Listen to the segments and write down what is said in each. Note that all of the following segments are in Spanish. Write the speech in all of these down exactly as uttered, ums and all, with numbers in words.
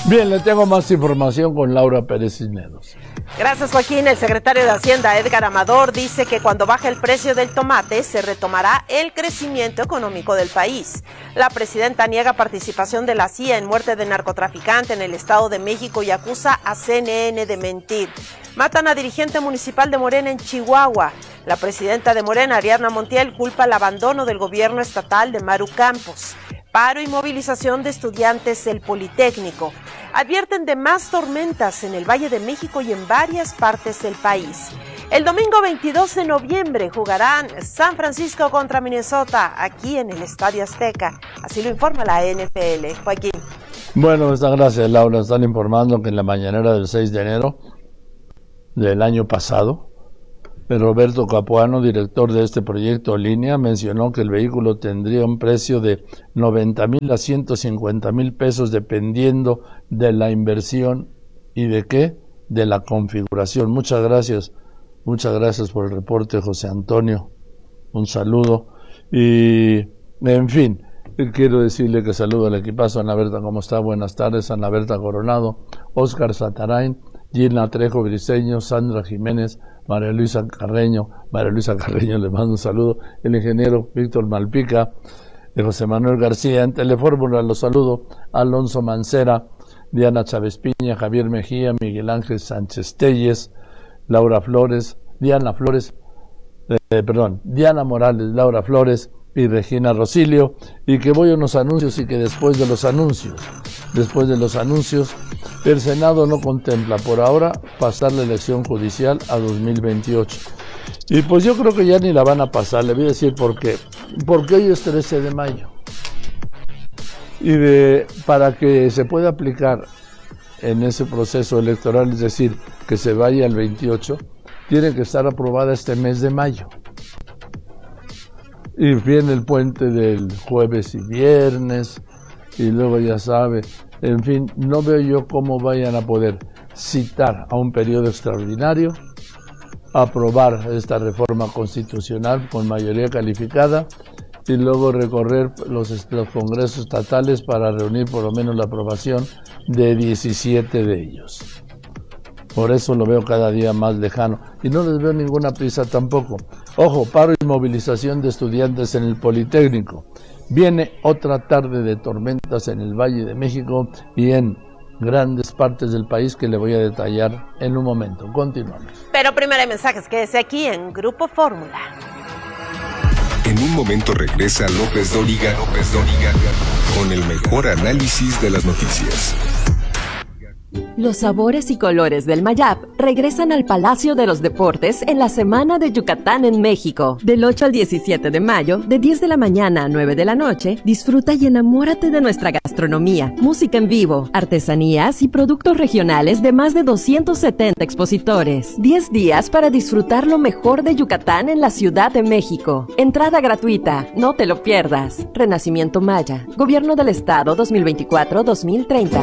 Bien, le tengo más información con Laura Pérez Cisneros. Gracias, Joaquín. El secretario de Hacienda, Edgar Amador, dice que cuando baje el precio del tomate se retomará el crecimiento económico del país. La presidenta niega participación de la C I A en muerte de narcotraficante en el Estado de México y acusa a C N N de mentir. Matan a dirigente municipal de Morena en Chihuahua. La presidenta de Morena, Ariadna Montiel, culpa el abandono del gobierno estatal de Maru Campos. Paro y movilización de estudiantes del Politécnico. Advierten de más tormentas en el Valle de México y en varias partes del país. El domingo veintidós de noviembre jugarán San Francisco contra Minnesota aquí en el Estadio Azteca. Así lo informa la N F L. Joaquín. Bueno, muchas gracias, Laura. Están informando que en la mañanera del seis de enero del año pasado, Roberto Capuano, director de este proyecto Línea, mencionó que el vehículo tendría un precio de noventa mil a ciento cincuenta mil pesos dependiendo de la inversión y de qué, de la configuración. Muchas gracias, muchas gracias por el reporte, José Antonio. Un saludo y, en fin, quiero decirle que saludo al equipazo. Ana Berta, ¿cómo está? Buenas tardes. Ana Berta Coronado, Óscar Satarain, Gina Trejo Briceño, Sandra Jiménez, María Luisa Carreño, María Luisa Carreño, le mando un saludo, el ingeniero Víctor Malpica, José Manuel García, en Telefórmula los saludo, Alonso Mancera, Diana Chávez Piña, Javier Mejía, Miguel Ángel Sánchez Telles, Laura Flores, Diana Flores, eh, perdón, Diana Morales, Laura Flores y Regina Rosilio, y que voy a unos anuncios y que después de los anuncios, después de los anuncios, el Senado no contempla por ahora pasar la elección judicial a dos mil veintiocho. Y pues yo creo que ya ni la van a pasar, le voy a decir por qué. Porque hoy es trece de mayo. Y de, para que se pueda aplicar en ese proceso electoral, es decir, que se vaya al veintiocho, tiene que estar aprobada este mes de mayo. Y viene el puente del jueves y viernes, y luego ya sabe, en fin, no veo yo cómo vayan a poder citar a un periodo extraordinario, aprobar esta reforma constitucional con mayoría calificada y luego recorrer los, los congresos estatales para reunir por lo menos la aprobación de diecisiete de ellos. Por eso lo veo cada día más lejano y no les veo ninguna prisa tampoco. Ojo, paro y movilización de estudiantes en el Politécnico. Viene otra tarde de tormentas en el Valle de México y en grandes partes del país que le voy a detallar en un momento. Continuamos. Pero primero hay mensajes, quédese aquí en Grupo Fórmula. En un momento regresa López Dóriga, López Dóriga con el mejor análisis de las noticias. Los sabores y colores del Mayap regresan al Palacio de los Deportes en la Semana de Yucatán en México. Del ocho al diecisiete de mayo, de diez de la mañana a nueve de la noche, disfruta y enamórate de nuestra gastronomía, música en vivo, artesanías y productos regionales de más de doscientos setenta expositores. diez días para disfrutar lo mejor de Yucatán en la Ciudad de México. Entrada gratuita, no te lo pierdas. Renacimiento Maya, Gobierno del Estado dos mil veinticuatro a dos mil treinta.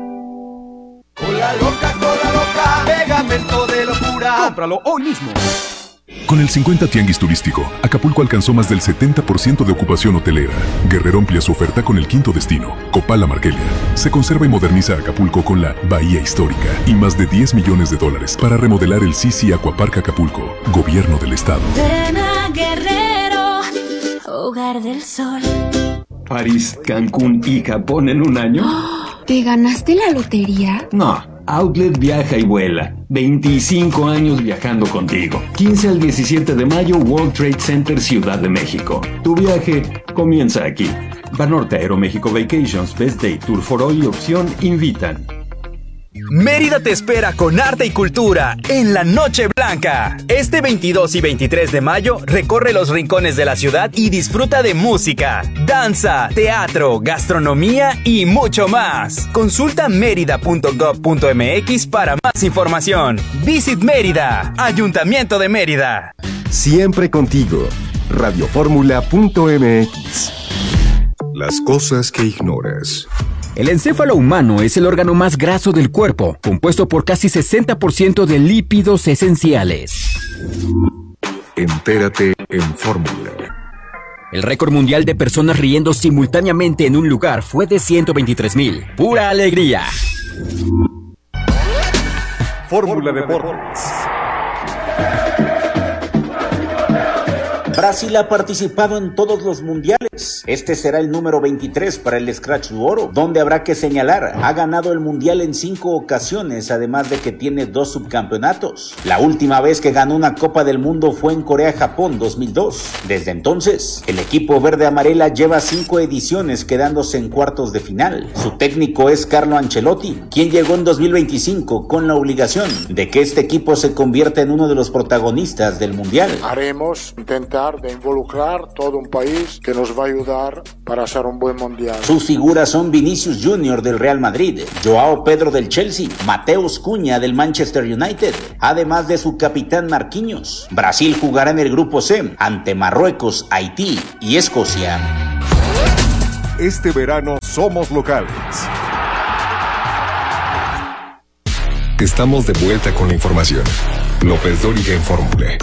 Cola loca, cola loca, pegamento de locura. Cómpralo hoy mismo. Con el cincuenta Tianguis Turístico, Acapulco alcanzó más del setenta por ciento de ocupación hotelera. Guerrero amplía su oferta con el quinto destino, Copala Marquelia. Se conserva y moderniza Acapulco con la Bahía Histórica y más de diez millones de dólares para remodelar el Sisi Aquapark Acapulco, Gobierno del Estado. Ven a Guerrero, hogar del sol. París, Cancún y Japón en un año. ¿Te ganaste la lotería? No, Outlet viaja y vuela. veinticinco años viajando contigo. quince al diecisiete de mayo, World Trade Center, Ciudad de México. Tu viaje comienza aquí. Banorte Aeroméxico Vacations, Best Day, Tour for All y Opción invitan. Mérida te espera con arte y cultura en la Noche Blanca. Este veintidós y veintitrés de mayo recorre los rincones de la ciudad y disfruta de música, danza, teatro, gastronomía y mucho más. Consulta mérida punto gob punto mx para más información. Visit Mérida, Ayuntamiento de Mérida. Siempre contigo. radioformula punto mx. Las cosas que ignoras. El encéfalo humano es el órgano más graso del cuerpo, compuesto por casi sesenta por ciento de lípidos esenciales. Entérate en Fórmula. El récord mundial de personas riendo simultáneamente en un lugar fue de ciento veintitrés mil. ¡Pura alegría! Fórmula Deportes. Brasil ha participado en todos los mundiales. Este será el número veintitrés para el Scratch du Oro, donde habrá que señalar, ha ganado el mundial en cinco ocasiones, además de que tiene dos subcampeonatos. La última vez que ganó una Copa del Mundo fue en Corea-Japón dos mil dos. Desde entonces, el equipo verde-amarela lleva cinco ediciones quedándose en cuartos de final. Su técnico es Carlo Ancelotti, quien llegó en dos mil veinticinco con la obligación de que este equipo se convierta en uno de los protagonistas del mundial. Haremos intentar de involucrar todo un país que nos va a ayudar para hacer un buen mundial. Sus figuras son Vinicius Junior del Real Madrid, Joao Pedro del Chelsea, Mateus Cunha del Manchester United, además de su capitán Marquinhos. Brasil jugará en el grupo C ante Marruecos, Haití y Escocia. Este verano somos locales. Estamos de vuelta con la información. López Dóriga en Fórmula.